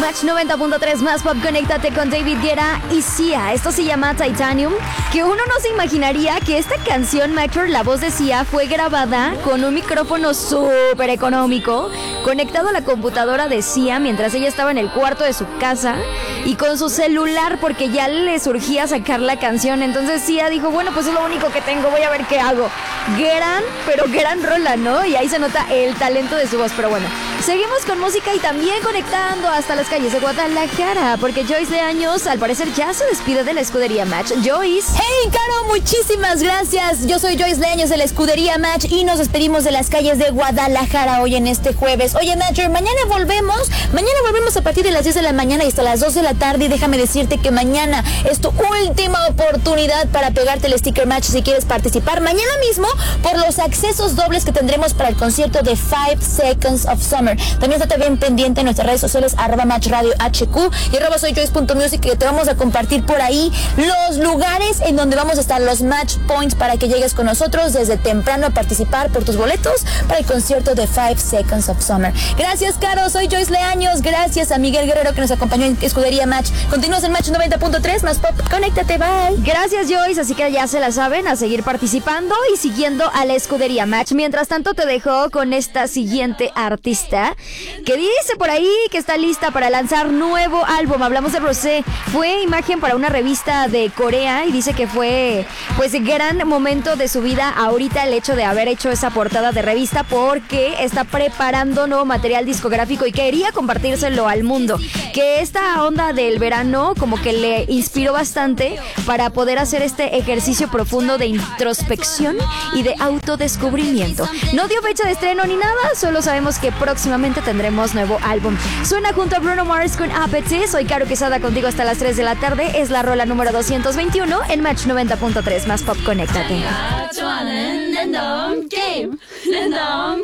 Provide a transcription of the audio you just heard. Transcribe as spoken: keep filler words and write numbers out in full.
Match noventa punto tres más pop, conéctate con David Guetta y Sia. Esto se llama Titanium, que uno no se imaginaría que esta canción, Macker, la voz de Sia, fue grabada con un micrófono súper económico, conectado a la computadora de Sia mientras ella estaba en el cuarto de su casa y con su celular porque ya le surgía sacar la canción. Entonces Sia dijo, bueno, pues es lo único que tengo, voy a ver qué hago. Gran, pero gran rola, ¿no? Y ahí se nota el talento de su voz, pero bueno. Seguimos con música y también conectando hasta las calles de Guadalajara, porque Joyce Leaños al parecer ya se despide de la Escudería Match. Joyce. Hey, Caro, muchísimas gracias. Yo soy Joyce Leaños de la Escudería Match y nos despedimos de las calles de Guadalajara hoy en este jueves. Oye, Matcher, mañana volvemos. Mañana volvemos a partir de las diez de la mañana y hasta las dos de la tarde. Y déjame decirte que mañana es tu última oportunidad para pegarte el sticker Match si quieres participar. Mañana mismo por los accesos dobles que tendremos para el concierto de Five Seconds of Summer. También estate bien pendiente en nuestras redes sociales, arroba Match Radio H Q y arroba soy Joyce punto music, que te vamos a compartir por ahí los lugares en donde vamos a estar, los Match Points, para que llegues con nosotros desde temprano a participar por tus boletos para el concierto de Five Seconds of Summer. Gracias, Caro, soy Joyce Leaños. Gracias a Miguel Guerrero que nos acompañó en Escudería Match. Continúas en Match noventa punto tres más pop. Conéctate, bye. Gracias, Joyce, así que ya se la saben, a seguir participando y siguiendo a la Escudería Match. Mientras tanto te dejo con esta siguiente artista que dice por ahí que está lista para lanzar nuevo álbum. Hablamos de Rosé. Fue imagen para una revista de Corea y dice que fue pues gran momento de su vida ahorita el hecho de haber hecho esa portada de revista, porque está preparando nuevo material discográfico y quería compartírselo al mundo. Que esta onda del verano como que le inspiró bastante para poder hacer este ejercicio profundo de introspección y de autodescubrimiento. No dio fecha de estreno ni nada, solo sabemos que próximamente tendremos nuevo álbum. Suena junto a Bruno Mars con Apathy. Soy Caro Quesada contigo hasta las tres de la tarde. Es la rola número doscientos veintiuno en Match noventa punto tres más pop. Conéctate.